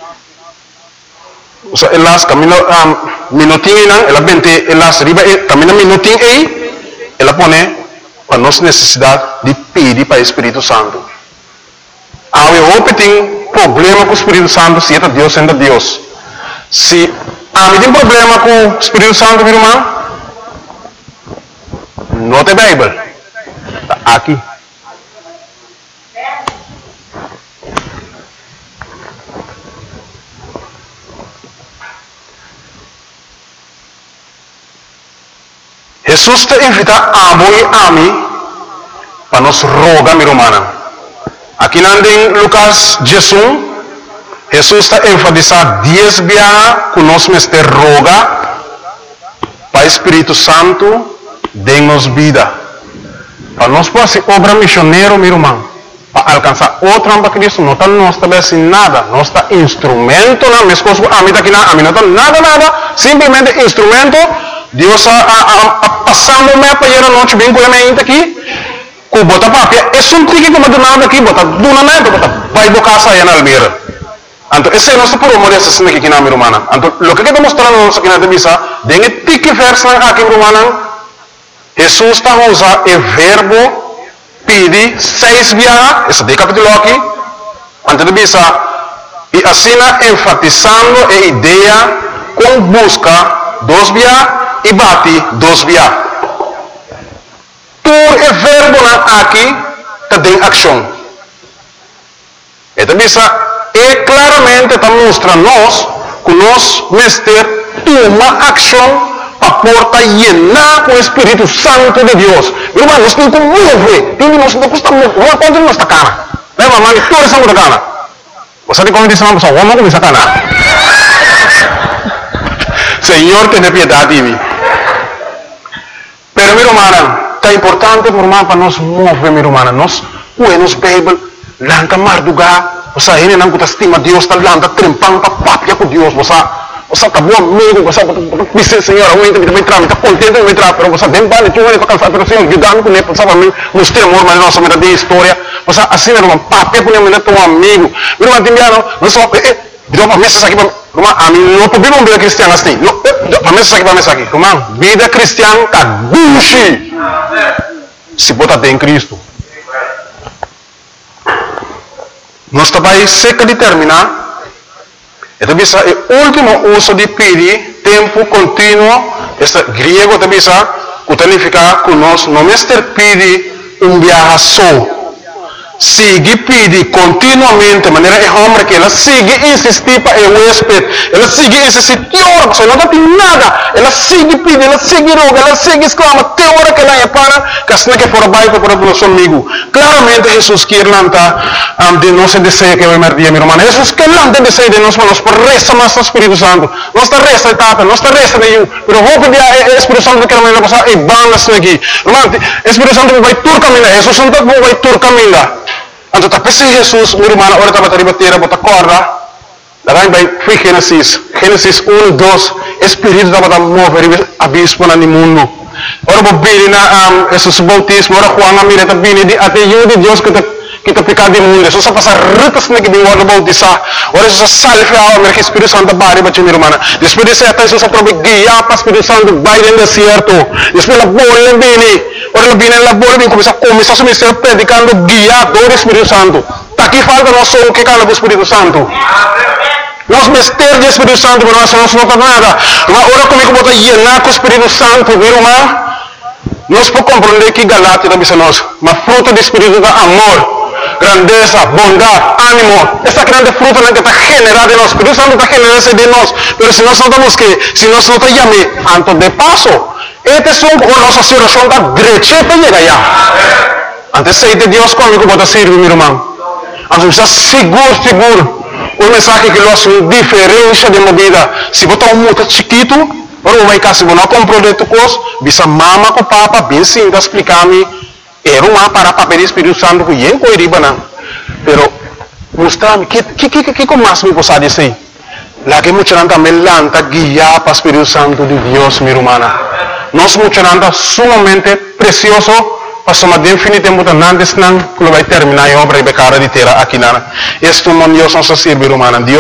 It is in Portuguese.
O sea, elas camina minutinho não, ela vende elas riba camina minutinho aí, ela põe para nossa necessidade de pedir para o Espírito Santo. Há um tem problema com o Espírito Santo, se é Deus sendo Deus. Se há tem problema com o Espírito Santo, meu irmão, não tem Bíblia. Está aqui. Jesus te invita a mim para nos rogar, meu irmão. Aqui em Lucas 16, Jesus está enfatizando 10 vezes que nós mestre roga para o Espírito Santo dê-nos vida. Para nós fazer obra missionária, meu irmão, para alcançar outra para Cristo, não está nós também sem nada, nós está instrumento, não, minhas coisas, a mim não está nada, simplesmente instrumento. Deus passando me para ir a noite bem com a minha aqui, com bota papia, é só um tique que me dá aqui, bota duna na bota, vai bocar sair na almeira. Então esse é nosso problema dessa cena aqui na minha irmã. Então o que está mostrando nós aqui na missa, dengue tique verso aqui minha irmã, Jesus está usando o verbo pedir 6 vezes, esse de capítulo aqui, antes de missa, e assim enfatizando a ideia com busca 2 vezes e bate 2 vezes. Por o verbo aqui tem ação. Então, é claramente está mostrando nós que nós mestre toma ação para porta llenar com o Espírito Santo de Deus. Meu irmão, nós temos que mover. Nós não costamos mover. Quanto nós está cara? Lembra, mano, toda essa muda cara. Você tem como dizer uma pessoa, vamos começar a cara. Senhor, tenha piedade de mim. Pero, meu irmão, é importante, meu irmão, para nós mover, meu irmão. Nós, nos Bíblia, lanta mardugar. Você ainda não estima Deus, está lanta trempando para papia com Deus. Você está bom amigo, você diz, Senhor, eu ainda me tramo, está contente de me tramo, pero você bem vale, tu vai cansar, pero Senhor, ajudando com ele, sabe, nos temor, mas nossa vida de história. Você assim, meu irmão, papia com ele, teu amigo. Meu irmão, tem não só, deu uma mesa aqui para a mim não podemos vida cristiana assim. Para mesa aqui, irmão, vida cristiana está buchi. Se botar em Cristo. Nós também seca de terminar. Então, o último uso de pedir, tempo contínuo, este grego também significa que nós não mestre pedir viaje só. Sigue pedir continuamente, de maneira é homem que ela sigue insistir para o huésped, ela sigue insistir, você não tem nada, ela sigue pedir, ela sigue roga, ela sigue exclama, até a hora que ela é para, que assim que for baixo para o nosso amigo. Claramente Jesus quer lançar de nosso desejo que vai merdir, meu irmão. Jesus quer lançar desejo de nós, mas por resta mais o Espírito Santo. Nós está resta etapa, nós está resta de eu, pero vou pedir o Espírito Santo que ela vai passar e banda assim aqui. Irmão, o Espírito Santo vai tur caminhar, Jesus Santo vai tur caminhar. Então, tapi si Jesus, meu irmão, ora estava a bater, bota corda. Daí vai Gênesis 1, 2, Espírito estava a mover abismo no mundo. Ora vou vir na Jesus bautismo, ora Juan a mira também de até de Deus que te pecado do mundo. Jesus passa ritas na que de ora bautizar. Ora Jesus salve a alma que Espírito Santo bari para meu irmão. Depois de ser até Jesus aprove guiar para Espírito Santo vai no deserto. Depois la bola vem. Ora viene la bola vem começa a se ministrar predicando guiado do Espírito Santo. Aqui falta nós só o que cala do Espírito Santo. Nós mestre do Espírito Santo, mas nós não faz nada. Ora comigo bota llenar com o Espírito Santo, meu irmão. Nós podemos compreender que Galatia também nós, mas fruto do Espírito é amor, grandeza, bondade, ânimo. Essa grande fruta que está generada em nós. O Espírito Santo está generando de nós. Mas se nós não estamos se nós não estamos antes de passo, este é a nossa situação da direita para chegar lá. Antes de Deus comigo pode servir, meu irmão. Antes está seguro. O mensagem que nós diferença de uma vida. Se botar muito chiquito, ora vai cá, se você não compreender tu coisa, bisa mama com papa, bem sim, explicar-me. Era uma para papel Espírito Santo que ia coiriba não. Pero mostrar-me que mais me possa dizer. Lá que muita gente também lanta guiar para o Espírito Santo de Deus, minha irmã. Nós muita gente sumamente precioso, passamos definitivamente antes não, que vai terminar a obra e becara de terra aqui lá. Este é o Deus nosso servir, irmã.